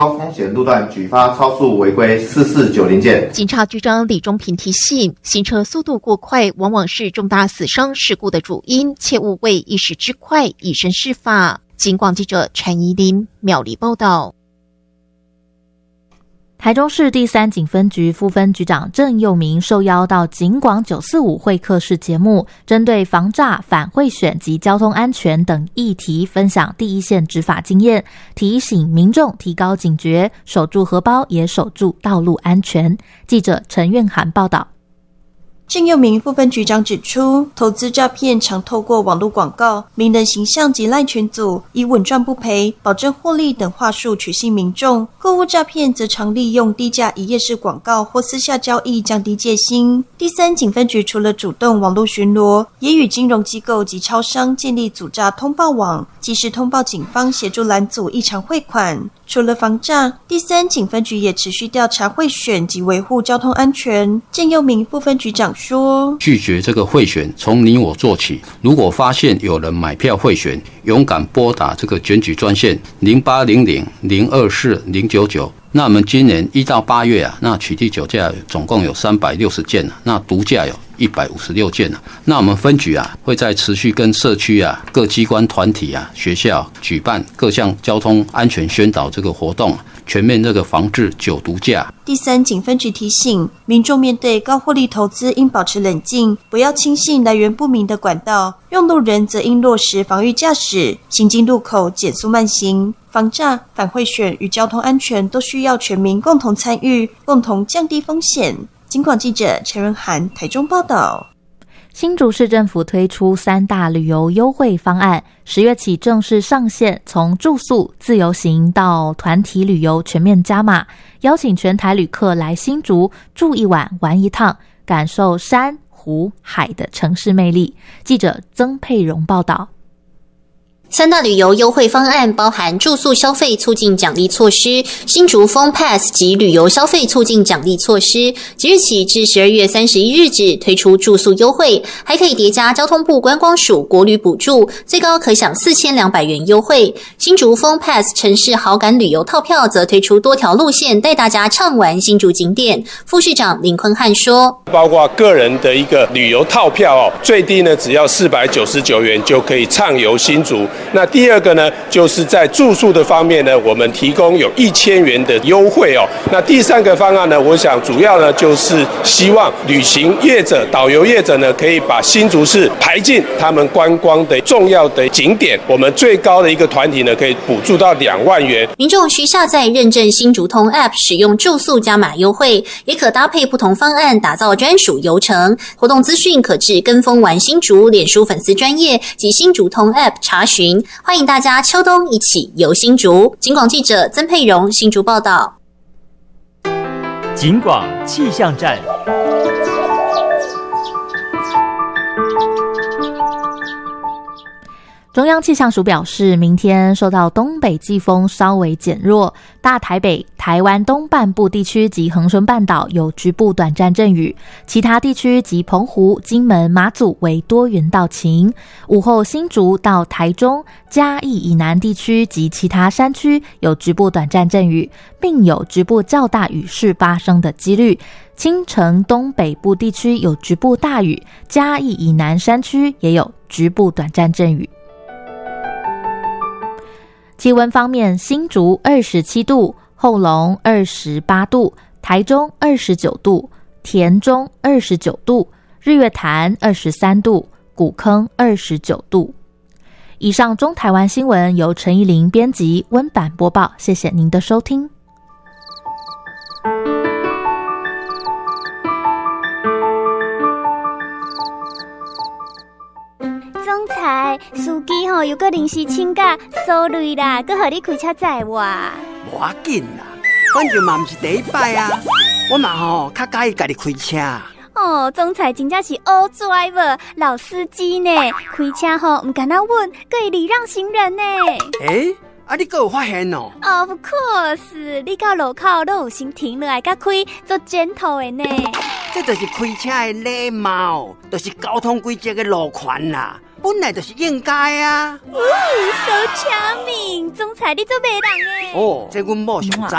高风险路段举发超速违规4490件。 警察局长李忠平提醒，行车速度过快往往是重大死伤事故的主因，切勿为一时之快以身试法。警广记者陈怡琳苗栗报道。 台中市第3警分局副分局长郑佑明受邀到警广945会客室节目，针对防诈、反贿选及交通安全等议题分享第一线执法经验，提醒民众提高警觉，守住荷包也守住道路安全。记者陈苑涵报道。 郑佑明副分局长指出，投资诈骗常透过网络广告、名人形象及赖群组，以稳赚不赔、保证获利等话术取信民众；购物诈骗则常利用低价一页式广告或私下交易降低戒心。第3警分局除了主动网络巡逻，也与金融机构及超商建立阻诈通报网，及时通报警方协助拦阻异常汇款。除了防诈，第3警分局也持续调查贿选及维护交通安全。郑佑明副分局长说， 拒绝这个贿选从你我做起，如果发现有人买票贿选，勇敢拨打这个检举专线0800-024-099。那我们今年1到8月那取缔酒驾总共有360件，那毒驾有156件。那我们分局会在持续跟社区各机关团体学校举办各项交通安全宣导这个活动，全面这个防治酒毒驾。 第3警分局提醒民众，面对高获利投资应保持冷静，不要轻信来源不明的管道，用路人则应落实防御驾驶，行经路口减速慢行。防诈、反贿选与交通安全都需要全民共同参与，共同降低风险。警广记者陈润涵台中报道。 新竹市政府推出3大旅游优惠方案，10月起正式上线，从住宿、自由行到团体旅游全面加码，邀请全台旅客来新竹住1晚玩一趟，感受山、湖、海的城市魅力。记者曾佩蓉报道。 3大旅游优惠方案包含住宿消费促进奖励措施、新竹风 Pass 及旅游消费促进奖励措施，即日起至12月31日止推出住宿优惠，还可以叠加交通部观光署国旅补助，最高可享4200元优惠。新竹风 Pass 城市好感旅游套票则推出多条路线，带大家畅玩新竹景点。副市长林坤汉说， 包括个人的一个旅游套票最低呢只要499元就可以畅游新竹。那第二个呢，就是在住宿的方面呢，我们提供有1000元的优惠那第3个方案呢，我想主要呢就是希望旅行业者、导游业者呢，可以把新竹市排进他们观光的重要的景点。我们最高的一个团体呢，可以补助到2万元。 民众需下载认证新竹通 App， 使用住宿加码优惠，也可搭配不同方案打造专属游程。活动资讯可至跟风玩新竹脸书粉丝专页及新竹通 App 查询。欢迎大家秋冬一起游新竹。警广记者曾佩蓉新竹报道。 警广气象站。 中央气象署表示，明天受到东北季风稍微减弱，大台北、台湾东半部地区及恒春半岛有局部短暂阵雨，其他地区及澎湖、金门、马祖为多云到晴。午后新竹到台中、嘉义以南地区及其他山区有局部短暂阵雨，并有局部较大雨势发生的几率。清晨东北部地区有局部大雨，嘉义以南山区也有局部短暂阵雨。气温方面，新竹27度，后龙28度，台中29度，田中29度，日月潭23度，古坑29度。以上中台湾新闻由陈怡玲编辑，温版播报，谢谢您的收听。 总裁，司机又搁临时请假，sorry啦，搁互你开车载我。 无要紧啦，反正嘛不是第一摆我嘛较介意家己开车。 总裁真正是 all driver 老司机呢，开车不敢那稳，搁会礼让行人呢。 你还有发现哦 ？Of course， 你到路口都有先停落来，甲开做gentle的呢。 这就是开车的礼貌，就是交通规则的路权啦，本来就是应该啊。 So charming， 总裁你做媒人诶。 这阮某上知。